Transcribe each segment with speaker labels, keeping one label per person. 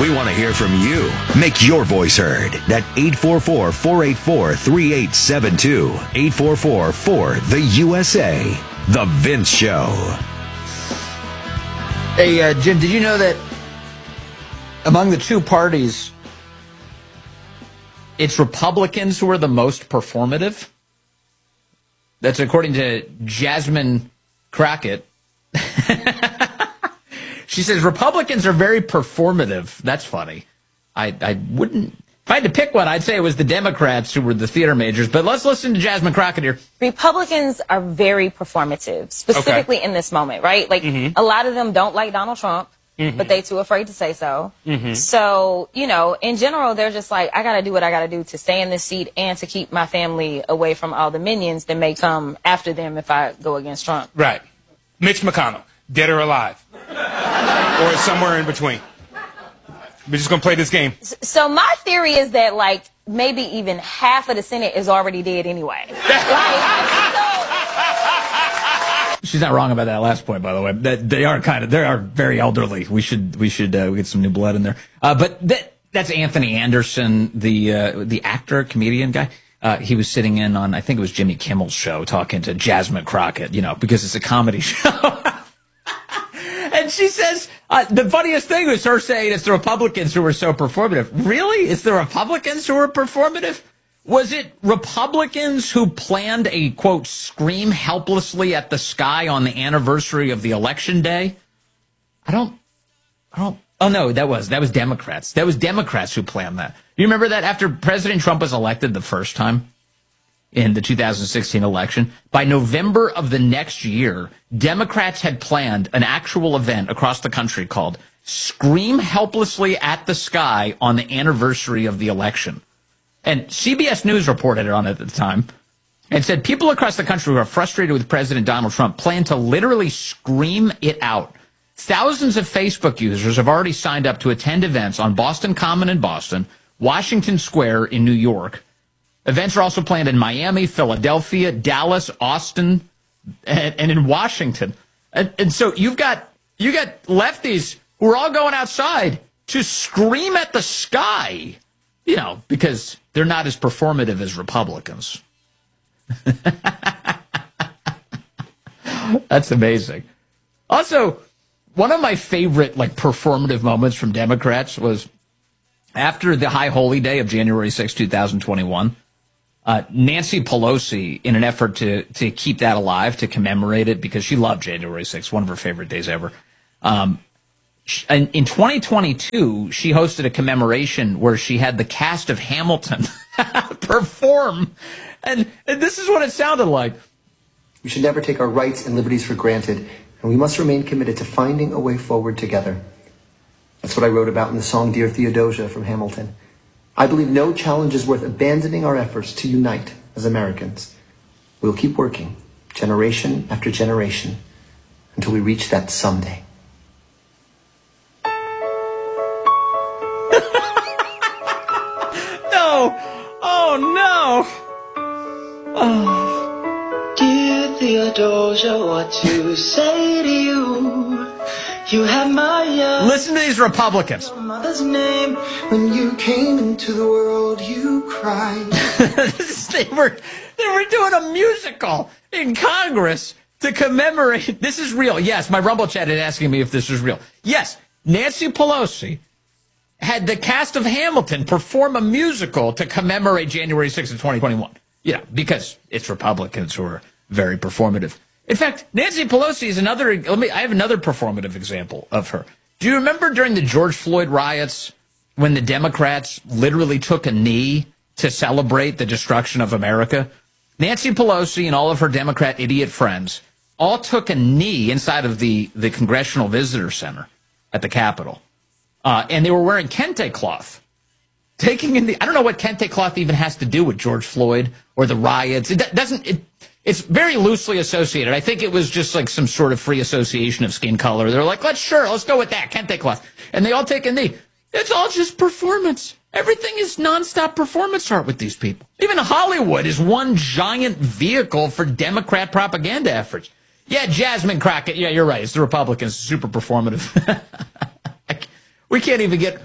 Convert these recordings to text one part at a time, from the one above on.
Speaker 1: We want to hear from you. Make your voice heard at 844-484-3872. 844-4-THE-USA. The Vince Show.
Speaker 2: Hey, Jim, did you know that among the two parties, it's Republicans who are the most performative? That's according to Jasmine Crockett. She says Republicans are very performative. That's funny. I wouldn't, if I had to pick one, I'd say it was the Democrats who were the theater majors. But let's listen to Jasmine Crockett here.
Speaker 3: Republicans are very performative, specifically in this moment, right? Like, a lot of them don't like Donald Trump, but they too afraid to say so. So, you know, in general, they're just like, I got to do what I got to do to stay in this seat and to keep my family away from all the minions that may come after them if I go against Trump.
Speaker 4: Right. Mitch McConnell, dead or alive. Or somewhere in between. We're just going to play this game.
Speaker 3: So my theory is that, like, maybe even half of the Senate is already dead anyway.
Speaker 2: She's not wrong about that last point, by the way. That they are very elderly. We should get some new blood in there. But that's Anthony Anderson, the actor, comedian guy. He was sitting in on, I think it was Jimmy Kimmel's show, talking to Jasmine Crockett, you know, because it's a comedy show. And she says, the funniest thing was her saying it's the Republicans who are so performative. Really? It's the Republicans who are performative? Was it Republicans who planned a, quote, scream helplessly at the sky on the anniversary of the election day? Oh no, that was Democrats. That was Democrats who planned that. You remember that after President Trump was elected the first time in the 2016 election, by November of the next year, Democrats had planned an actual event across the country called Scream Helplessly at the Sky on the anniversary of the election. And CBS News reported it on it at the time and said people across the country who are frustrated with President Donald Trump plan to literally scream it out. Thousands of Facebook users have already signed up to attend events on Boston Common in Boston, Washington Square in New York. Events are also planned in Miami, Philadelphia, Dallas, Austin, and in Washington. And so you got lefties who are all going outside to scream at the sky, you know, because they're not as performative as Republicans. That's amazing. Also, one of my favorite, like, performative moments from Democrats was after the High Holy Day of January 6, 2021. Nancy Pelosi, in an effort to keep that alive, to commemorate it, because she loved January 6th, one of her favorite days ever. In 2022, she hosted a commemoration where she had the cast of Hamilton perform. And this is what it sounded like.
Speaker 5: We should never take our rights and liberties for granted, and we must remain committed to finding a way forward together. That's what I wrote about in the song Dear Theodosia from Hamilton. I believe no challenge is worth abandoning our efforts to unite as Americans. We'll keep working, generation after generation, until we reach that someday.
Speaker 2: No! Oh, no!
Speaker 6: Oh. Dear Theodosia, what to say to you? You have my
Speaker 2: listen to these Republicans.
Speaker 6: Your mother's name. When you came into the world, you cried.
Speaker 2: They were doing a musical in Congress to commemorate. This is real. Yes, my Rumble chat is asking me if this is real. Yes, Nancy Pelosi had the cast of Hamilton perform a musical to commemorate January 6th of 2021. Yeah, because it's Republicans who are very performative. In fact, Nancy Pelosi is another. I have another performative example of her. Do you remember during the George Floyd riots when the Democrats literally took a knee to celebrate the destruction of America? Nancy Pelosi and all of her Democrat idiot friends all took a knee inside of the Congressional Visitor Center at the Capitol. And they were wearing kente cloth. I don't know what kente cloth even has to do with George Floyd or the riots. It's very loosely associated. I think it was just like some sort of free association of skin color. They're like, let's go with that, kente cloth. And they all take a knee. It's all just performance. Everything is nonstop performance art with these people. Even Hollywood is one giant vehicle for Democrat propaganda efforts. Yeah, Jasmine Crockett. Yeah, you're right. It's the Republicans. Super performative. We can't even get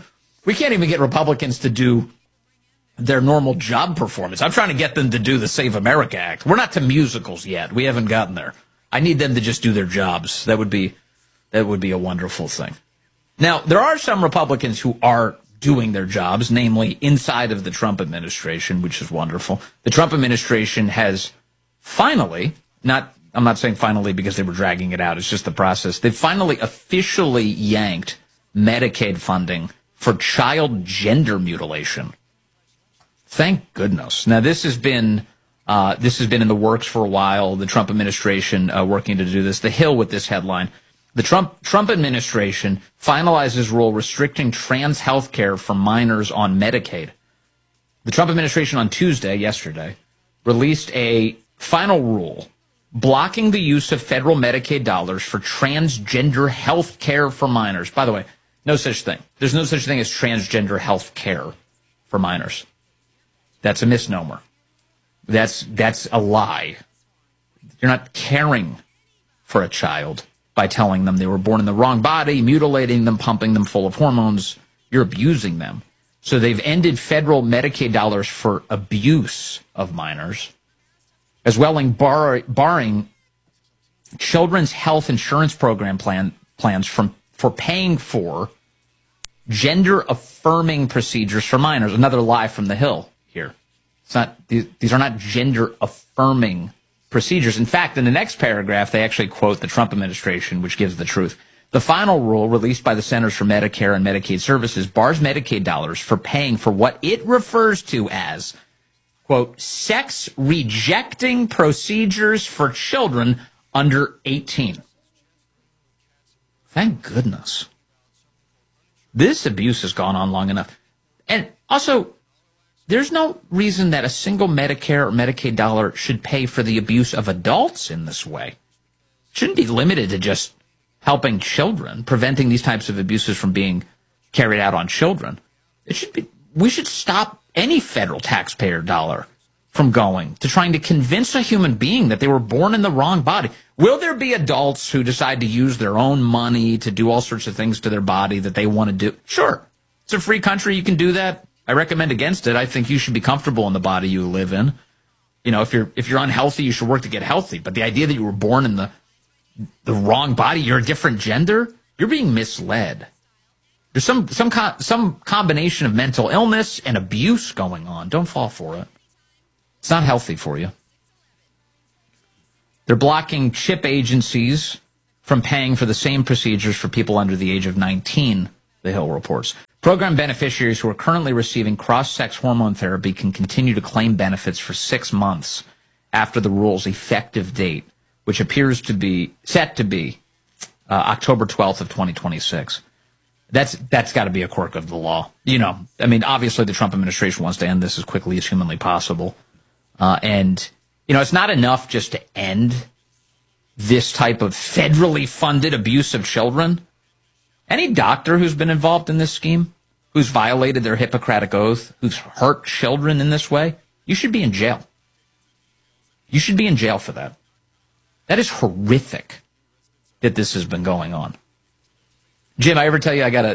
Speaker 2: We can't even get Republicans to do their normal job performance. I'm trying to get them to do the Save America Act. We're not to musicals yet. We haven't gotten there. I need them to just do their jobs. That would be a wonderful thing. Now, there are some Republicans who are doing their jobs, namely inside of the Trump administration, which is wonderful. The Trump administration has finally, I'm not saying finally because they were dragging it out, it's just the process. They've finally officially yanked Medicaid funding for child gender mutilation. Thank goodness. Now, this has been in the works for a while. The Trump administration working to do this. The Hill with this headline: the Trump administration finalizes rule restricting trans health care for minors on Medicaid. The Trump administration on Tuesday, yesterday, released a final rule blocking the use of federal Medicaid dollars for transgender health care for minors. By the way, no such thing. There's no such thing as transgender health care for minors. That's a misnomer. That's a lie. You're not caring for a child by telling them they were born in the wrong body, mutilating them, pumping them full of hormones. You're abusing them. So they've ended federal Medicaid dollars for abuse of minors, as well as barring children's health insurance program plans for paying for gender-affirming procedures for minors. Another lie from the Hill here. It's not; these are not gender-affirming procedures. In fact, in the next paragraph, they actually quote the Trump administration, which gives the truth. The final rule, released by the Centers for Medicare and Medicaid Services, bars Medicaid dollars for paying for what it refers to as, quote, sex-rejecting procedures for children under 18. Thank goodness. This abuse has gone on long enough. And also, there's no reason that a single Medicare or Medicaid dollar should pay for the abuse of adults in this way. It shouldn't be limited to just helping children, preventing these types of abuses from being carried out on children. We should stop any federal taxpayer dollar from going to trying to convince a human being that they were born in the wrong body. Will there be adults who decide to use their own money to do all sorts of things to their body that they want to do? Sure. It's a free country. You can do that. I recommend against it. I think you should be comfortable in the body you live in. You know, if you're unhealthy, you should work to get healthy. But the idea that you were born in the wrong body, you're a different gender, you're being misled. There's some combination of mental illness and abuse going on. Don't fall for it. It's not healthy for you. They're blocking CHIP agencies from paying for the same procedures for people under the age of 19, the Hill reports. Program beneficiaries who are currently receiving cross-sex hormone therapy can continue to claim benefits for 6 months after the rule's effective date, which appears to be set to be October 12th of 2026. That's got to be a quirk of the law. You know, I mean, obviously the Trump administration wants to end this as quickly as humanly possible. And, you know, it's not enough just to end this type of federally funded abuse of children. Any doctor who's been involved in this scheme, who's violated their Hippocratic oath, who's hurt children in this way, you should be in jail. You should be in jail for that. That is horrific that this has been going on. Jim, I ever tell you I had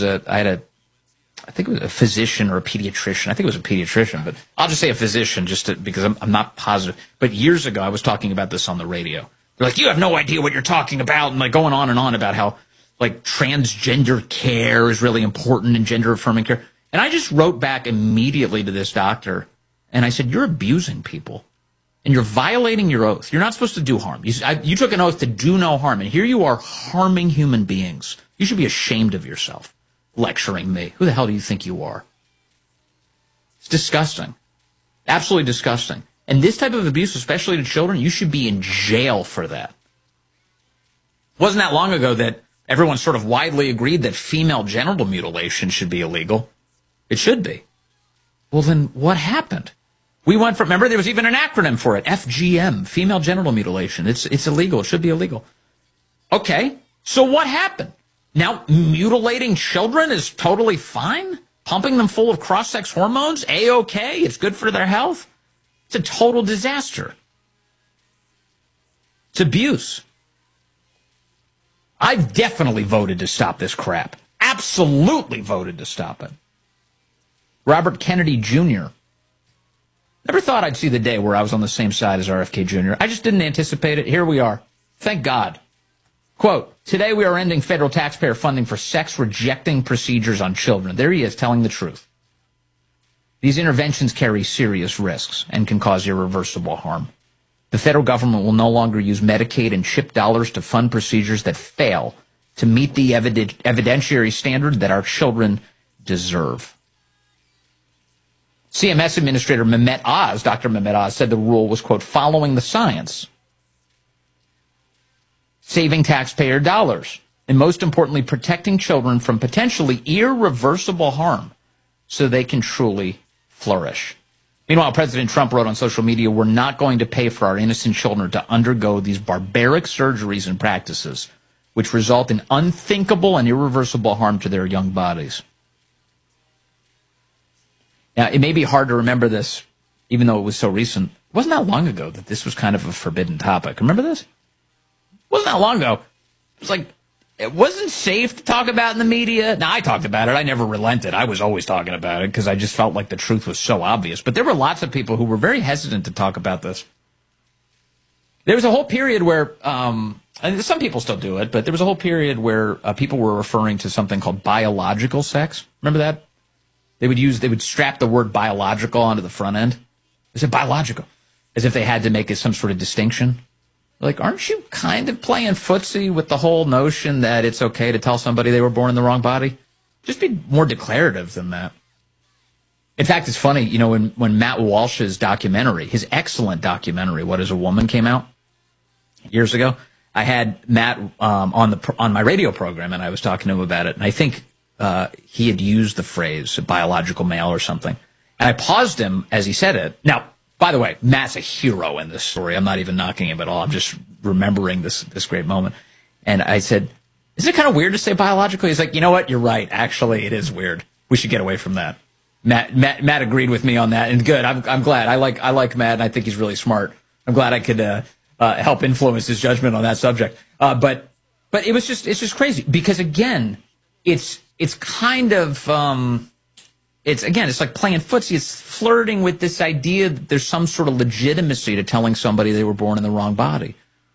Speaker 2: I think it was a physician or a pediatrician. I think it was a pediatrician, but I'll just say a physician because I'm not positive. But years ago, I was talking about this on the radio. They're like, you have no idea what you're talking about, and like going on and on about how like transgender care is really important and gender affirming care. And I just wrote back immediately to this doctor, and I said, you're abusing people. And you're violating your oath. You're not supposed to do harm. You took an oath to do no harm, and here you are harming human beings. You should be ashamed of yourself, lecturing me. Who the hell do you think you are? It's disgusting. Absolutely disgusting. And this type of abuse, especially to children, you should be in jail for that. It wasn't that long ago that everyone sort of widely agreed that female genital mutilation should be illegal. It should be. Well, then what happened? We went from, remember, there was even an acronym for it, FGM, female genital mutilation. It's illegal. It should be illegal. Okay, so what happened? Now mutilating children is totally fine? Pumping them full of cross-sex hormones? A-okay? It's good for their health? It's a total disaster. It's abuse. I've definitely voted to stop this crap. Absolutely voted to stop it. Robert Kennedy Jr. Never thought I'd see the day where I was on the same side as RFK Jr. I just didn't anticipate it. Here we are. Thank God. Quote, today we are ending federal taxpayer funding for sex-rejecting procedures on children. There he is, telling the truth. These interventions carry serious risks and can cause irreversible harm. The federal government will no longer use Medicaid and CHIP dollars to fund procedures that fail to meet the evidentiary standard that our children deserve. CMS Administrator Mehmet Oz, Dr. Mehmet Oz, said the rule was, quote, following the science, saving taxpayer dollars, and most importantly, protecting children from potentially irreversible harm so they can truly flourish. Meanwhile, President Trump wrote on social media, we're not going to pay for our innocent children to undergo these barbaric surgeries and practices, which result in unthinkable and irreversible harm to their young bodies. Now, it may be hard to remember this, even though it was so recent. It wasn't that long ago that this was kind of a forbidden topic. Remember this? It wasn't that long ago. It was like, it wasn't safe to talk about in the media. Now, I talked about it. I never relented. I was always talking about it because I just felt like the truth was so obvious. But there were lots of people who were very hesitant to talk about this. There was a whole period where, and some people still do it, but there was a whole period where people were referring to something called biological sex. Remember that? They would strap the word biological onto the front end. They said biological, as if they had to make it some sort of distinction. Like, aren't you kind of playing footsie with the whole notion that it's okay to tell somebody they were born in the wrong body? Just be more declarative than that. In fact, it's funny, you know, when Matt Walsh's documentary, his excellent documentary, What is a Woman, came out years ago, I had Matt on my radio program, and I was talking to him about it, and I think he had used the phrase biological male or something. And I paused him as he said it. Now, by the way, Matt's a hero in this story. I'm not even knocking him at all. I'm just remembering this great moment. And I said, is it kind of weird to say biological? He's like, you know what? You're right. Actually, it is weird. We should get away from that. Matt agreed with me on that. And good. I'm glad. I like Matt, and I think he's really smart. I'm glad I could help influence his judgment on that subject. But it's just crazy because, again, it's kind of, it's like playing footsie. It's flirting with this idea that there's some sort of legitimacy to telling somebody they were born in the wrong body.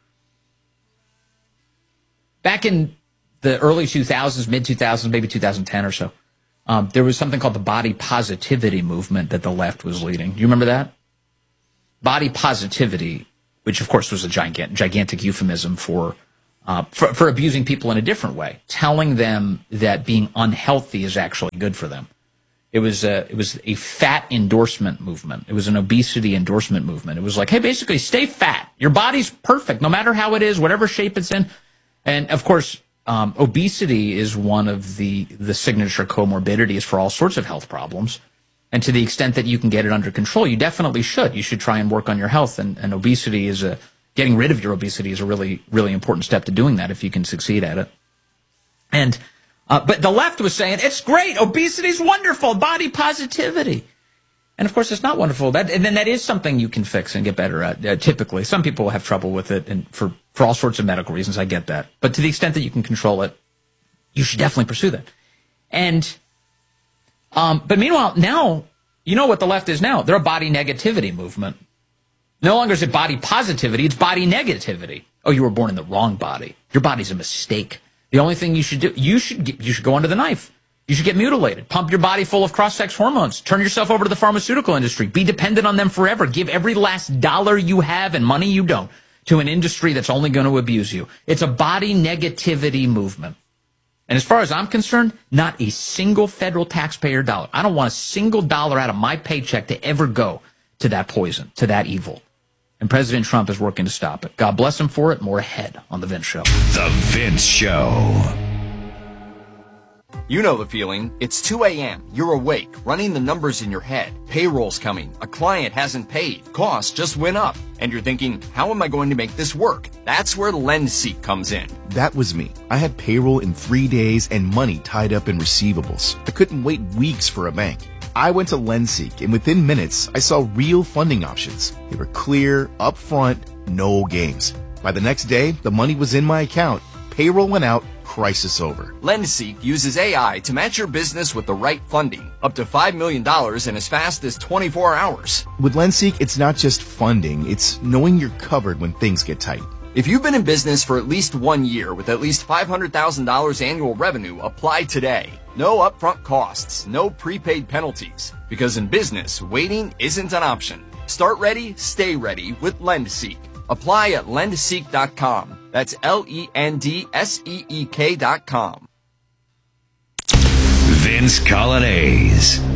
Speaker 2: Back in the early 2000s, mid-2000s, maybe 2010 or so, there was something called the body positivity movement that the left was leading. Do you remember that? Body positivity, which of course was a gigantic euphemism for abusing people in a different way, telling them that being unhealthy is actually good for them. It was a fat endorsement movement. It was an obesity endorsement movement. It was like, hey, basically, stay fat. Your body's perfect, no matter how it is, whatever shape it's in. And of course, obesity is one of the signature comorbidities for all sorts of health problems. And to the extent that you can get it under control, you definitely should. You should try and work on your health. And obesity is getting rid of your obesity is a really, really important step to doing that if you can succeed at it. And but the left was saying, it's great, obesity's wonderful, body positivity. And of course, it's not wonderful. And then that is something you can fix and get better at, typically. Some people have trouble with it, and for all sorts of medical reasons, I get that. But to the extent that you can control it, you should definitely pursue that. And, but meanwhile, now, you know what the left is now? They're a body negativity movement. No longer is it body positivity, it's body negativity. Oh, you were born in the wrong body. Your body's a mistake. The only thing you should do, you should go under the knife. You should get mutilated. Pump your body full of cross-sex hormones. Turn yourself over to the pharmaceutical industry. Be dependent on them forever. Give every last dollar you have and money you don't to an industry that's only going to abuse you. It's a body negativity movement. And as far as I'm concerned, not a single federal taxpayer dollar. I don't want a single dollar out of my paycheck to ever go to that poison, to that evil. And President Trump is working to stop it. God bless him for it. More ahead on The Vince Show.
Speaker 1: The Vince Show.
Speaker 7: You know the feeling. It's 2 a.m. You're awake, running the numbers in your head. Payroll's coming. A client hasn't paid. Costs just went up. And you're thinking, how am I going to make this work? That's where LendSeek comes in.
Speaker 8: That was me. I had payroll in 3 days and money tied up in receivables. I couldn't wait weeks for a bank. I went to LendSeek, and within minutes, I saw real funding options. They were clear, upfront, no games. By the next day, the money was in my account, payroll went out, crisis over.
Speaker 7: LendSeek uses AI to match your business with the right funding, up to $5 million in as fast as 24 hours.
Speaker 8: With LendSeek, it's not just funding, it's knowing you're covered when things get tight.
Speaker 7: If you've been in business for at least 1 year with at least $500,000 annual revenue, apply today. No upfront costs, no prepaid penalties. Because in business, waiting isn't an option. Start ready, stay ready with LendSeek. Apply at lendseek.com. That's LENDSEEK.com.
Speaker 1: Vince Coglianese.